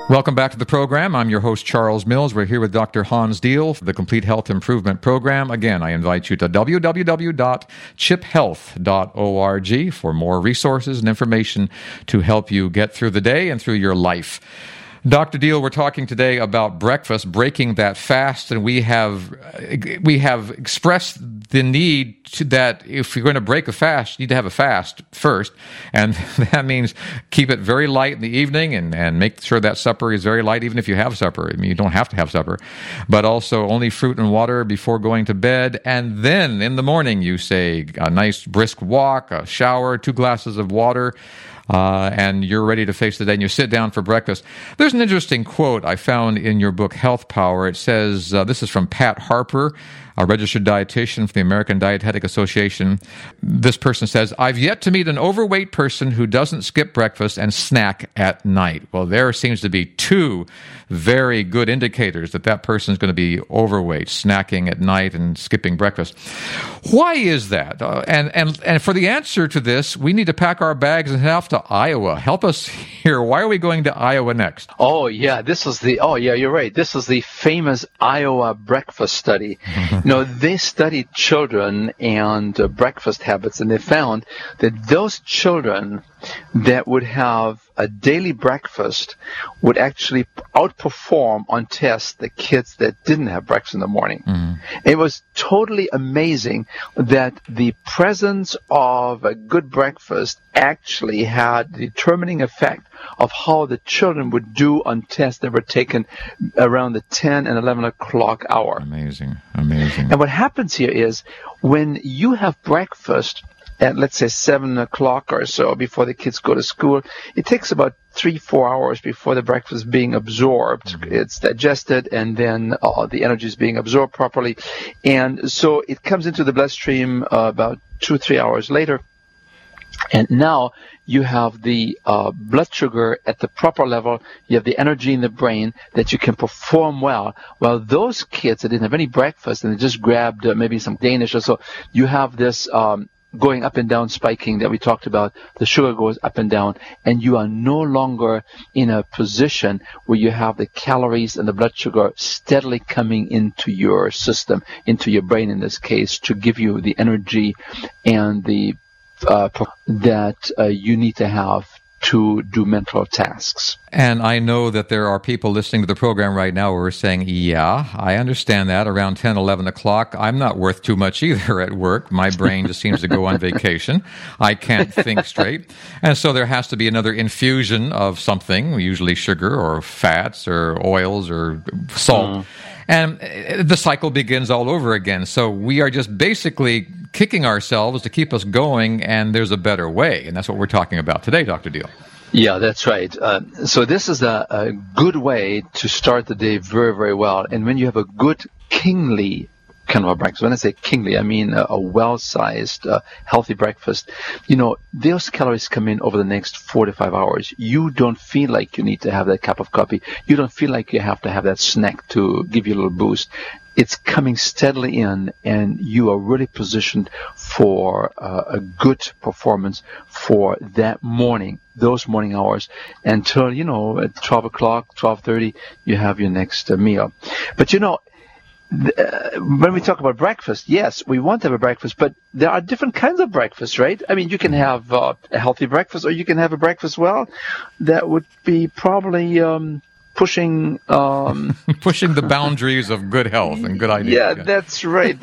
Welcome back to the program. I'm your host, Charles Mills. We're here with Dr. Hans Diehl for the Complete Health Improvement Program. Again, I invite you to www.chiphealth.org for more resources and information to help you get through the day and through your life. Dr. Diehl, we're talking today about breakfast, breaking that fast, and we have expressed the need that if you're going to break a fast, you need to have a fast first, and that means keep it very light in the evening and make sure that supper is very light, even if you have supper. I mean, you don't have to have supper, but also only fruit and water before going to bed, and then in the morning you say a nice brisk walk, a shower, 2 glasses of water, and you're ready to face the day, and you sit down for breakfast. There's an interesting quote I found in your book, Health Power. It says, this is from Pat Harper, a registered dietitian for the American Dietetic Association. This person says, "I've yet to meet an overweight person who doesn't skip breakfast and snack at night." Well, there seems to be 2 very good indicators that that person is going to be overweight, snacking at night and skipping breakfast. Why is that? And for the answer to this, we need to pack our bags and head off to Iowa. Help us here. Why are we going to Iowa next? You're right. This is the famous Iowa breakfast study. They studied children and breakfast habits, and they found that those children that would have a daily breakfast would actually outperform on tests the kids that didn't have breakfast in the morning. Mm-hmm. It was totally amazing that the presence of a good breakfast actually had the determining effect of how the children would do on tests that were taken around the 10 and 11 o'clock hour. Amazing. And what happens here is when you have breakfast at, let's say, 7 o'clock or so before the kids go to school, it takes about 3-4 hours before the breakfast is being absorbed. Mm-hmm. It's digested, and then the energy is being absorbed properly. And so it comes into the bloodstream about 2-3 hours later. And now you have the blood sugar at the proper level. You have the energy in the brain that you can perform well. While those kids that didn't have any breakfast and they just grabbed maybe some Danish or so, you have this going up and down spiking that we talked about. The sugar goes up and down, and you are no longer in a position where you have the calories and the blood sugar steadily coming into your system, into your brain in this case, to give you the energy and the that you need to have to do mental tasks. And I know that there are people listening to the program right now who are saying, yeah, I understand that. Around 10, 11 o'clock, I'm not worth too much either at work. My brain just seems to go on vacation. I can't think straight. And so there has to be another infusion of something, usually sugar or fats or oils or salt. And the cycle begins all over again. So we are just basically kicking ourselves to keep us going, and there's a better way. And that's what we're talking about today, Dr. Diehl. Yeah, that's right. So this is a good way to start the day very, very well. And when you have a good kingly kind of a breakfast, when I say kingly, I mean a well-sized, healthy breakfast, those calories come in over the next 4 to 5 hours. You don't feel like you need to have that cup of coffee. You don't feel like you have to have that snack to give you a little boost. It's coming steadily in, and you are really positioned for a good performance for that morning, those morning hours, until, at 12 o'clock, 12:30, you have your next meal. But, when we talk about breakfast, yes, we want to have a breakfast, but there are different kinds of breakfast, right? I mean, you can have a healthy breakfast, or you can have a breakfast, that would be probably pushing the boundaries of good health and good ideas. Yeah, that's right.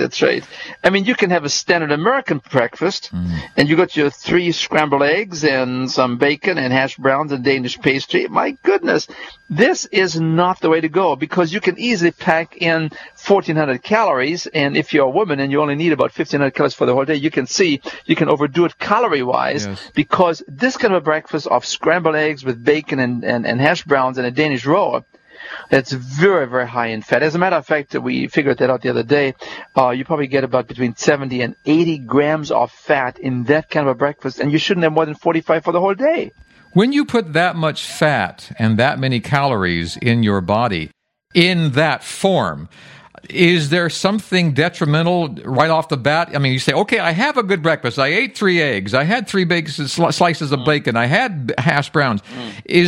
I mean, you can have a standard American breakfast, and you got your 3 scrambled eggs and some bacon and hash browns and Danish pastry. My goodness, this is not the way to go, because you can easily pack in 1,400 calories, and if you're a woman and you only need about 1,500 calories for the whole day, you can overdo it calorie-wise, yes. Because this kind of a breakfast of scrambled eggs with bacon and hash browns and a Danish roll, that's very, very high in fat. As a matter of fact, we figured that out the other day. You probably get about between 70 and 80 grams of fat in that kind of a breakfast, and you shouldn't have more than 45 for the whole day. When you put that much fat and that many calories in your body in that form, is there something detrimental right off the bat? I mean, you say, okay, I have a good breakfast. I ate 3 eggs. I had 3 slices of bacon. I had hash browns. Is